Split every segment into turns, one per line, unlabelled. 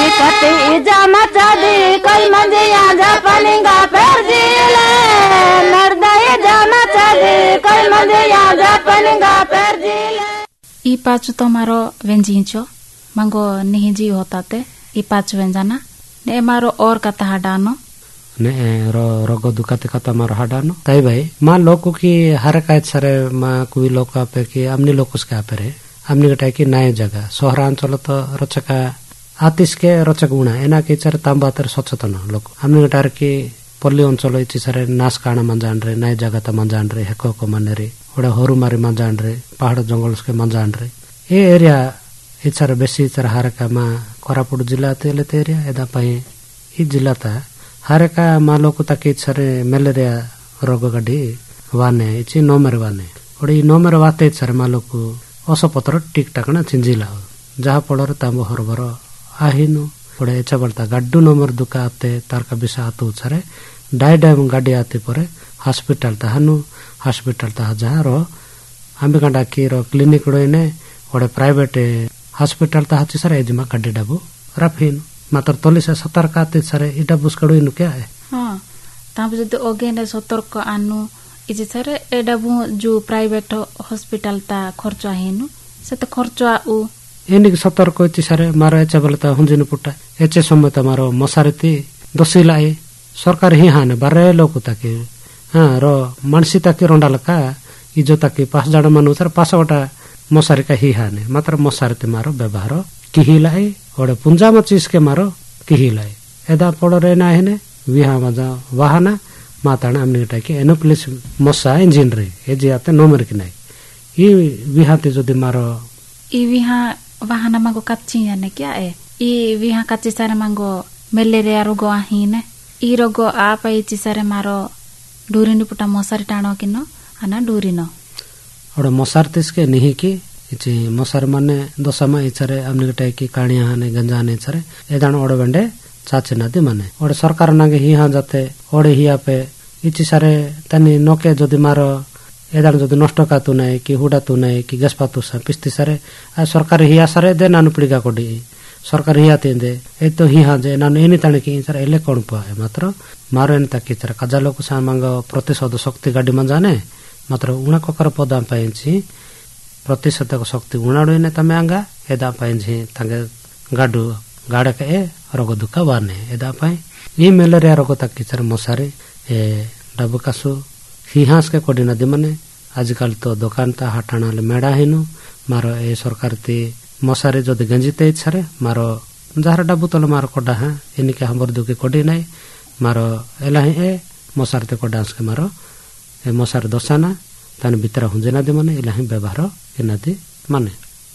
कति जामा चदी कल मंजिया जापनिंगा परजिले नर्दय जामा चदी कल मंजिया जापनिंगा परजिले
ई पाचु तो मारो वेंजिंचो मंगो निहिजी होताते ई पाचु वेंजाना ने मारो और कथा हडानो
ने रोगो दुखाते कथा मारो हडानो ताई भाई मा लोको की हर काय सरे मा कोई लोक आपे की हमनी लोकस का आपे रे हमनी गटाय की नाय जगह सहरांचल तो रचका आतिश के रचक गुणा एना के चर तांबातर सचेतन लोक हमनी गटार की पल्ली अंचल इति सरे नास काना मंजान रे नाय जगह त मंजान रे हेको को माने रे ओडा होरु मारी मंजान रे पहाड़ जंगल के मंजान रे ए एरिया इचर बेसी इचर हारका मा कोरापुट जिल्ला तेले एरिया एदा पई ई जिल्ला ता हारका मालो को तके इचर मलेरिया रोग गडी वाने इची नोमर वाने ओडी नोमर वाते इचर मालो को असपत्र टिक टाकना चिंजिला जहा पडर तांबो हरबर आहिनु ओडे एचा बलता गड्डू नोमर दुका आते तारका बिसा आतु छरे डायडाम गाडी आते परे हॉस्पिटल ताहानु हॉस्पिटल ता जहा रो आंबे गंडा की रो क्लिनिक रोइने ओडे प्राइवेट हॉस्पिटल ता हची सरे एजमा गाडी डाबु रफिन मात्र तोली से सतर्कते सरे इडा बुस्कड़ोइन क्या है
हां ताब जदि ओगेने सतर्क आनु इजे सरे एडाबु जो प्राइवेट हॉस्पिटल ता खर्च आहेनु से त खर्च आउ
एनिक सतर्क इति सरे मारो एचे बलता हुंजिनु पुटा एचे समय त मारो मसारती दोसिलाई सरकार ही हाने बारे लोक ताके हां रो मानसी ताके रोंडालका इजो ताके 5 जण मानु सर 5 वटा मसारी का ही हाने मात्र मसारते मारो व्यवहार किहिलाई ओडे पुंजामा चीज के मारो किहिलाई एदा पडरे ना हेने विहा मजा वाहना माताना हमने गटा के एनोप्लिस मसा इंजिन रे एजे आते नोमर कि नाही ई विहाते जदि मारो
ई विहा वाहना मागो कच्ची याने क्या है ई विहा कच्ची सारे मांगो मलेरिया रोग आहीने ई रोग आ पई ची सारे मारो डूरिनी पुटा मसारी टाणो किनो आना डूरिनो
ओडे मसारतिस के नहीं की इचे मसार माने दोसामा इचरे हमने गटा की काणिया हाने गंजा ने इचरे एदान ओडे बंडे चाचे नदी माने ओडे सरकार नागे ही हा जाते ओडे हिया पे इची सारे तनी नोके जदि मारो एदान जदि नष्ट कातु नै कि हुडा तु नै कि गसपातु सा पिस्ती सारे आ सरकार हिया सारे दे नानु पड़ीगा कोडी सरकार हिया तेंदे ए तो हिया जे नानु एनी ताने की सर एले कोन पाए मात्र मारो एन तकी सर कजालो को सामांग प्रतिशत शक्ति गाडी मन जाने मात्र उना कोकर पदाम पाइंची प्रतिशत शक्ति उणाडो ने तमे आंगा एदा पाइंची तंगे गाडू गाडा के रोग दुखा वाने एदा पाइ ई मलेरिया रोग तकी सर मसारे ए डबकासु हिहास के कोडी नदी मने आजकल तो दुकान ता हटाना ले मेडा हेनु मारो ए सरकार ती मसारे जदि गंजिते छरे मारो जहर डबु तल मारो कोडा हा एनी के हमर दुके कोडी नै मारो एला ए मसार ते कोडास के मारो ए मसार दोसाना तान भीतर हुंजेना दे मने एला व्यवहार एनादि माने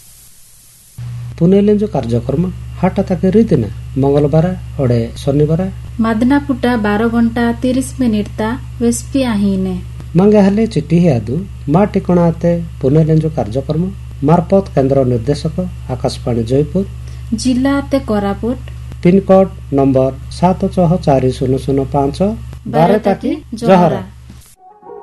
पुनेले जो कार्यक्रम हाटा तक रीतिना मंगलबार ओडे शनिवार
मदना पुटा 12 घंटा 30 मिनिट ता वेस्पी आहीने
मंगे हले चिट्ठी हेदु मा टिकणाते पुनेले जो कार्यक्रम मारपत केंद्र निर्देशक आकाशवाणी जयपुर
जिला ते कोरापुट
पिन कोड नंबर 764005 12 ताकि जहरा।